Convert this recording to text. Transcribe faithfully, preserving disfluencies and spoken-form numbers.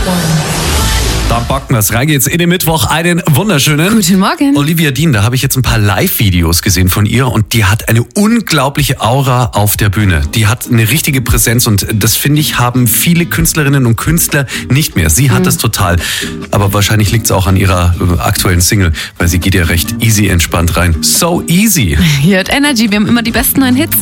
Da bocken wir's. Rein geht's in den Mittwoch. Einen wunderschönen Guten Morgen. Olivia Dean, da habe ich jetzt ein paar Live-Videos gesehen von ihr und die hat eine unglaubliche Aura auf der Bühne. Die hat eine richtige Präsenz und das, finde ich, haben viele Künstlerinnen und Künstler nicht mehr. Sie hat Mhm. das total. Aber wahrscheinlich liegt's auch an ihrer äh, aktuellen Single, weil sie geht ja recht easy entspannt rein. So easy. Hier hat Energy, wir haben immer die besten neuen Hits.